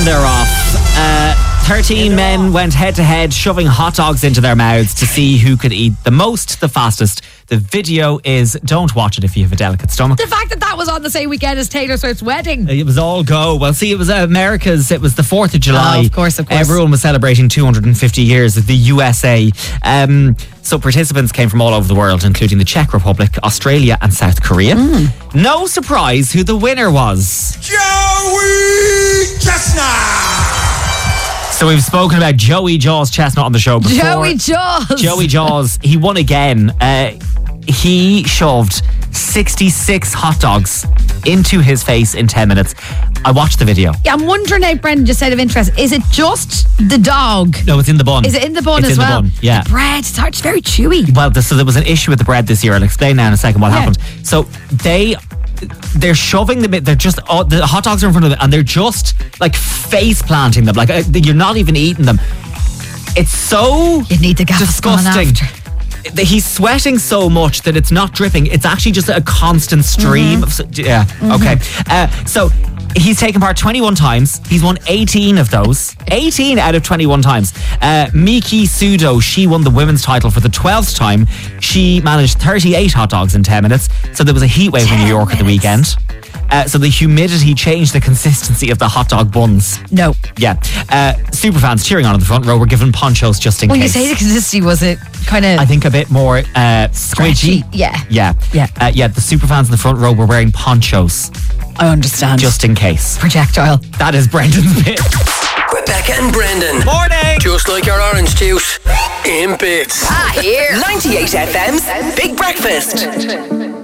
And they're off. 13 men went head-to-head, shoving hot dogs into their mouths to see who could eat the most, the fastest. The video is, don't watch it if you have a delicate stomach. The fact that was on the same weekend as Taylor Swift's wedding. It was all go. Well, see, it was America's, it was the 4th of July. Of course. Everyone was celebrating 250 years of the USA. So participants came from all over the world, including the Czech Republic, Australia and South Korea. No surprise who the winner was. Joey Chestnut! So we've spoken about Joey Jaws Chestnut on the show before. Joey Jaws, he won again. He shoved 66 hot dogs into his face in 10 minutes. I watched the video. Yeah, I'm wondering now, Brendan, just out of interest, is it just the dog? No, it's in the bun. Is it in the bun it's as in well? The bun, yeah. The bread, it's very chewy. Well, so there was an issue with the bread this year. I'll explain now in a second what happened. So they're shoving them in, they're just, the hot dogs are in front of them and they're just like face planting them. Like you're not even eating them. It's so you need the disgusting. He's sweating so much that it's not dripping. It's actually just a constant stream of... Yeah, okay. So he's taken part 21 times. He's won 18 of those. 18 out of 21 times. Miki Sudo, she won the women's title for the 12th time. She managed 38 hot dogs in 10 minutes. So there was a heat wave in New York at the weekend. So the humidity changed the consistency of the hot dog buns. No. Yeah. Superfans cheering on in the front row were given ponchos just in case. When you say the consistency, was it kind of... I think a bit more squidgy. Yeah. Yeah. The superfans in the front row were wearing ponchos. I understand. Just in case. Projectile. That is Brendan's bit. Rebecca and Brendan. Morning. Just like your orange juice. In bits. Here. 98 FM's Big Breakfast.